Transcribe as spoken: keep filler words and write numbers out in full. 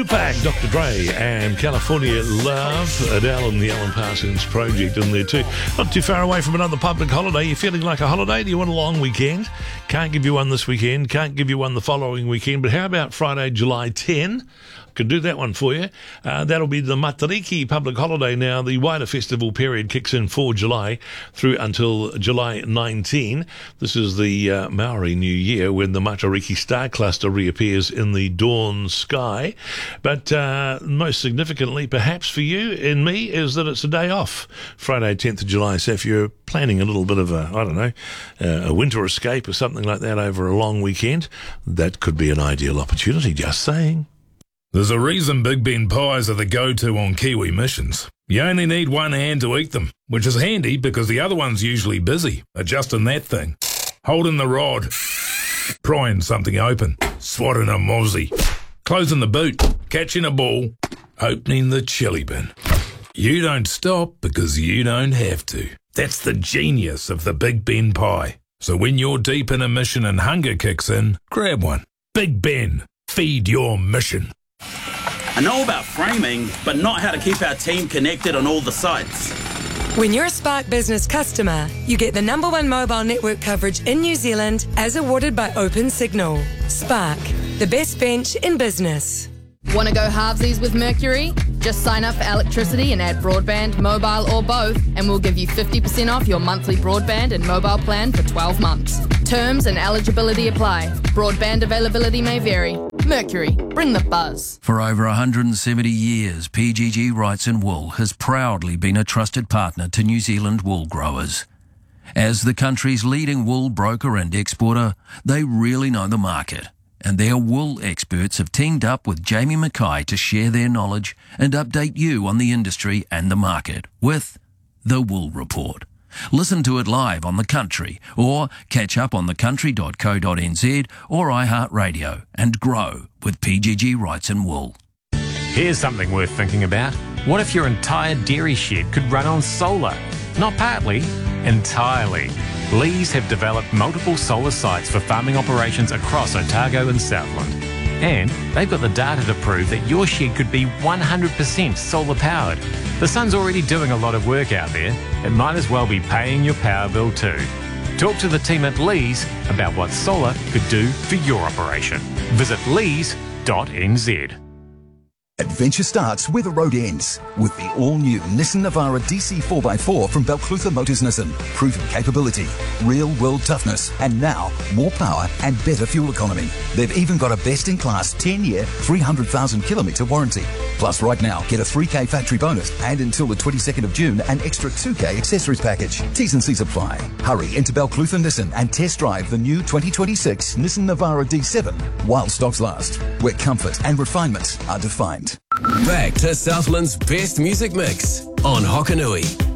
back, Doctor Dre and California Love, Adele and the Alan Parsons Project in there too. Not too far away from another public holiday. You feeling like a holiday? Do you want a long weekend? Can't give you one this weekend, can't give you one the following weekend, but how about Friday, July tenth? Could do that one for you. Uh, that'll be the Matariki public holiday now. The wider festival period kicks in for July through until July nineteenth. This is the uh, Maori New Year when the Matariki star cluster reappears in the dawn sky. But uh, most significantly, perhaps for you and me, is that it's a day off, Friday, tenth of July. So if you're planning a little bit of a, I don't know, uh, a winter escape or something like that over a long weekend, that could be an ideal opportunity, just saying. There's a reason Big Ben pies are the go-to on Kiwi missions. You only need one hand to eat them, which is handy because the other one's usually busy adjusting that thing, holding the rod, prying something open, swatting a mozzie, closing the boot, catching a ball, opening the chili bin. You don't stop because you don't have to. That's the genius of the Big Ben pie. So when you're deep in a mission and hunger kicks in, grab one. Big Ben, feed your mission. I know about framing, but not how to keep our team connected on all the sites. When you're a Spark Business customer, you get the number one mobile network coverage in New Zealand as awarded by OpenSignal. Spark, the best bench in business. Want to go halvesies with Mercury? Just sign up for electricity and add broadband, mobile or both, and we'll give you fifty percent off your monthly broadband and mobile plan for twelve months. Terms and eligibility apply. Broadband availability may vary. Mercury, bring the buzz. For over one hundred seventy years, P G G Wrights and Wool has proudly been a trusted partner to New Zealand wool growers. As the country's leading wool broker and exporter, they really know the market. And their wool experts have teamed up with Jamie Mackay to share their knowledge and update you on the industry and the market with The Wool Report. Listen to it live on The Country or catch up on the country dot co dot n z or iHeartRadio and grow with P G G Wrights and Wool. Here's something worth thinking about. What if your entire dairy shed could run on solar? Not partly, entirely. Lees have developed multiple solar sites for farming operations across Otago and Southland. And they've got the data to prove that your shed could be one hundred percent solar powered. The sun's already doing a lot of work out there. It might as well be paying your power bill too. Talk to the team at Lees about what solar could do for your operation. Visit lees dot n z. Adventure starts where the road ends with the all-new Nissan Navara D C four by four from Balclutha Motors Nissan. Proven capability, real-world toughness, and now more power and better fuel economy. They've even got a best-in-class ten-year, three hundred thousand kilometre warranty. Plus, right now, get a three K factory bonus and until the twenty-second of June, an extra two K accessories package. T's and C's apply. Hurry into Balclutha Nissan and test drive the new twenty twenty-six Nissan Navara D seven while stocks last, where comfort and refinement are defined. Back to Southland's best music mix on Hokanui.